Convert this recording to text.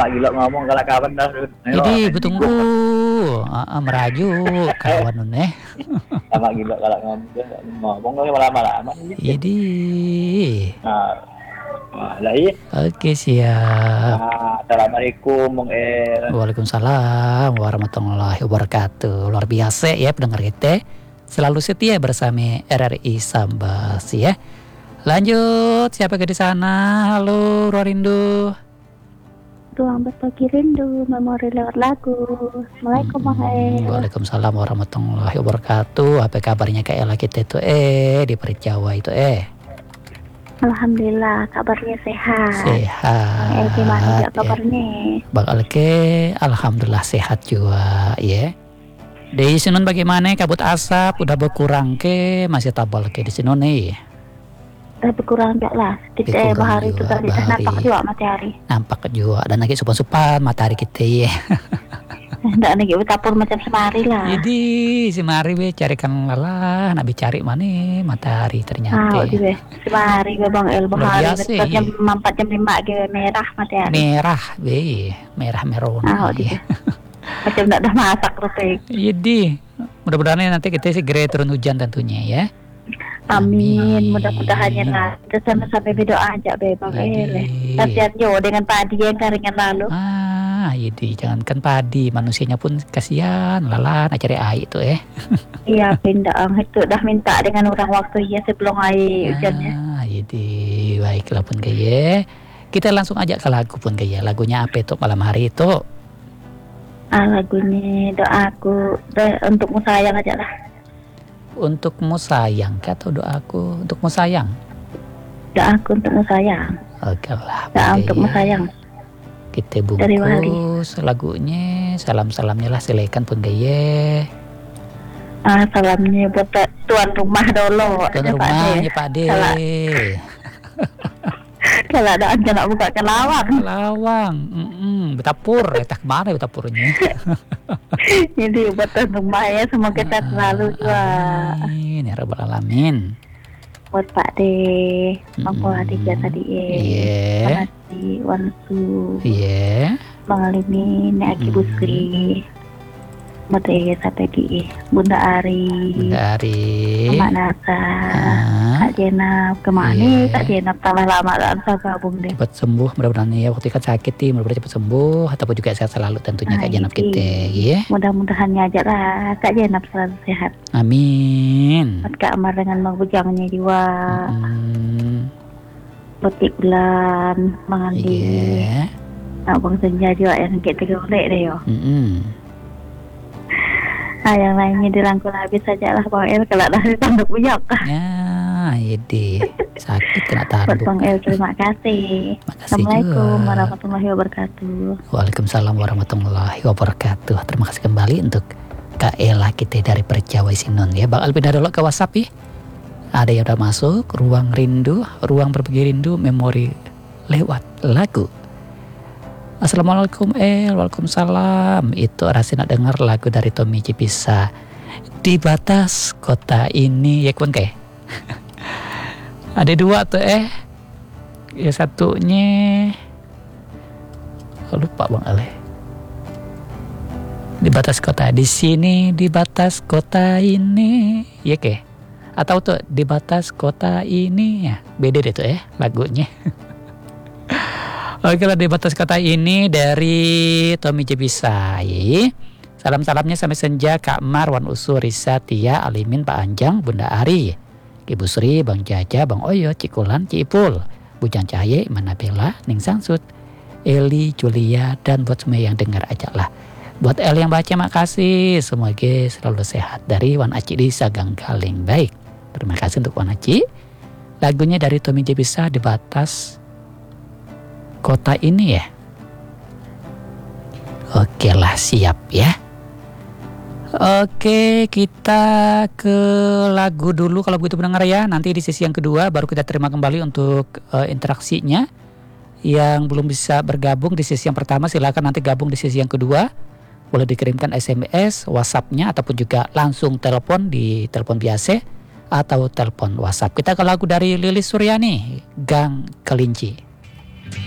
Mak gila ngomong kalau kawan dah. Jadi betunggu merajuk kawan nun Mak gila kalau ngomong lama-lama. Jadi Lah iya. oke siap. Assalamualaikum Bung El. Waalaikumsalam warahmatullahi wabarakatuh. Luar biasa ya pendengar kita. Selalu setia bersama RRI Sambas ya. Lanjut, siapa ke di sana? Halo, Ruarindu. Ruang berbagi rindu, memori lewat lagu. Assalamualaikum Mahal. Waalaikumsalam warahmatullahi wabarakatuh. Apa kabarnya Kak Ella kita itu di Perjawa itu Alhamdulillah kabarnya sehat. Sehat. Gimana juga kabarnya? Bang Alke, alhamdulillah sehat juga ya. Di Sinun bagaimana? Kabut asap udah berkurang ke? Masih tabal ke di Sinun nih? Udah berkurang enggak lah. Kita bahari itu tadi nampak juga matahari. Nampak juga dan lagi supan-supan matahari kita ya. Nggak lagi betapur macam semari lah. Jadi semari be carikan lelah, nak cari mana matahari ternyata. Be semari be Bang El bahari jam 4 jam 5 ge merah matahari. Merah be, merah merona. Macam nak dah masak rupanya. Jadi mudah-mudahan nanti kita segera turun hujan tentunya ya. Amin. Mudah-mudahannya lah. Kita sama-sama berdoa aja be Bang El. Kasihan jo dengan padi yang keringan lalu. Jadi jangankan padi, manusianya pun kasihan, lelah nak cari air itu Iya pindang itu dah minta dengan orang waktu ya sebelum air hujannya. Jadi baiklah pun kaya. Kita langsung aja ke lagu pun kaya. Lagunya apa itu malam hari itu? Lagunya doaku untukmu sayang aja lah. Untukmu sayang atau doaku untukmu sayang? Doaku untukmu sayang. Oke lah. Doa untukmu sayang. Kita bungkus lagunya, salam-salamnya lah silakan pun gaya. Salamnya buat tuan rumah dulu. Tuan rumahnya Pak De. Kalau ada aja nak buka ke lawang. Lawang, betapur, tak kemana betapurnya. Jadi buat tuan rumah ya semoga kita selalu juga. Amin ya rabbal alamin. Buat Pak De, Mangko Adija tadi Iya. Wansu. Iya. Mengalami Aki Busri. Mate sampai di Bunda Ari. Mak Nasa. Kak Jenab kemana? Kak Jenab tambah lama kan saya gabung deh. Cepat sembuh mudah-mudahan ya waktu kan sakit nih mudah-mudahan cepat sembuh ataupun juga sehat selalu tentunya Kak Jenab kita ya. Mudah-mudahannya aja lah Kak Jenab selalu sehat. Amin. Buat Kak Amar dengan Bang Bujangnya juga. Buat bulan Mangandi. Abang Senja juga yang kita golek deh yo. Yang lainnya dirangkul habis saja lah Bang El kalau dari tanduk buyak. Jadi sakit kena tanduk. Bang El terima kasih. Assalamualaikum warahmatullahi wabarakatuh. Waalaikumsalam warahmatullahi wabarakatuh. Terima kasih kembali untuk Kak Ella kita dari Perjawa Sinun ya. Bang Al pindah dulu ke WhatsApp ya. Ada yang udah masuk ruang rindu, ruang berbagi rindu, memori lewat lagu. Assalamualaikum Waalaikumsalam. Itu Rasi nak dengar lagu dari Tommy Cipisa Di Batas Kota Ini ya kun kayak. Ada dua tuh ya satunya lupa Bang Ale. Di batas kota di sini, di batas kota ini ya ke atau tuh di batas kota ini ya beda deh tuh lagunya. Oke lah, di batas kota ini dari Tommy Jebisai. Salam-salamnya sampai senja Kak Mar, Wan Usu, Risa, Tia, Alimin, Pak Anjang, Bunda Ari, Ibu Sri, Bang Jaja, Bang Oyo, Cikulan, Cipul, Bujang Cahaye, Manabela, Ning Sangsut, Eli, Julia, dan buat semua yang dengar aja lah. Buat El yang baca makasih, semoga selalu sehat. Dari Wan Aci di Sagang Galing. Baik, terima kasih untuk Wan Aci. Lagunya dari Tommy Jebisa Di Batas Kota Ini ya. Oke lah, siap ya. Oke, kita ke lagu dulu kalau begitu pendengar ya. Nanti di sesi yang kedua baru kita terima kembali untuk interaksinya. Yang belum bisa bergabung di sesi yang pertama silakan nanti gabung di sesi yang kedua. Boleh dikirimkan SMS, WhatsApp-nya ataupun juga langsung telepon di telepon biasa atau telepon WhatsApp. Kita ke lagu dari Lilis Suryani, Gang Kelinci.